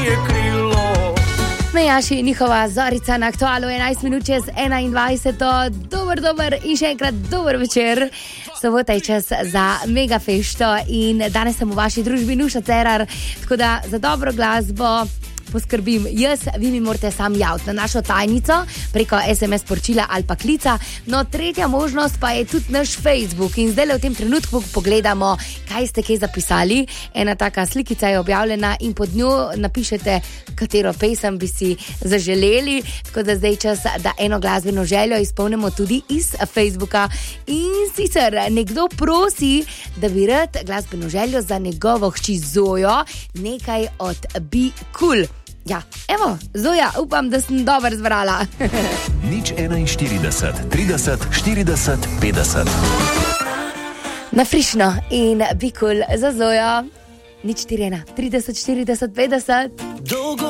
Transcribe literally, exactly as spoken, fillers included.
Mejaši, njihova Zorica na aktualu enajst minut čez enaindvajset. Dober, dober in še enkrat dober večer. Sobota je čas za mega fešto in danes sem v vaši družbi Nuša Cerar, tako da za dobro glasbo poskrbim jaz, vi mi morate sam javiti na našo tajnico preko es em es sporočila ali pa klica. No, tretja možnost pa je tudi naš Facebook in zdaj v tem trenutku pogledamo, kaj ste kje zapisali. Ena taka slikica je objavljena in pod njo napišete, katero pesem bi si zaželeli, tako da zdaj čas, da eno glasbeno željo izpolnimo tudi iz Facebooka. In sicer nekdo prosi, da bi rad glasbeno željo za njegovo hči Zojo, nekaj od Be Cool. Ja, evo, Zoja, upam, da sem dobro zbrala. Nič enainštirideset, trideset, štirideset, petdeset. Na frišno in Be Cool za Zojo. Nič štiri ena, trideset, štirideset, petdeset.